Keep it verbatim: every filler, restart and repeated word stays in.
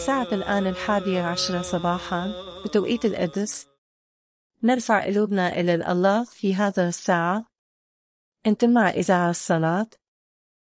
الساعة الآن الحادية عشرة صباحا بتوقيت القدس. نرفع قلوبنا إلى الله في هذا الساعة. انتم مع إذاعة الصلاة.